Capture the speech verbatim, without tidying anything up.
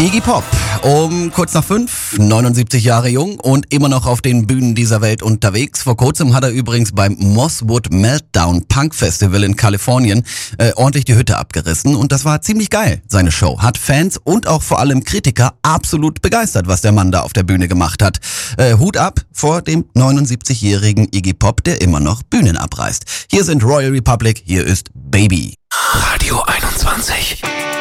Iggy Pop, um kurz nach fünf, neunundsiebzig Jahre jung und immer noch auf den Bühnen dieser Welt unterwegs. Vor kurzem hat er übrigens beim Mosswood Meltdown Punk Festival in Kalifornien äh, ordentlich die Hütte abgerissen und das war ziemlich geil, seine Show. Hat Fans und auch vor allem Kritiker absolut begeistert, was der Mann da auf der Bühne gemacht hat. Äh, Hut ab vor dem neunundsiebzigjährigen Iggy Pop, der immer noch Bühnen abreißt. Hier sind Royal Republic, hier ist Baby. Radio einundzwanzig.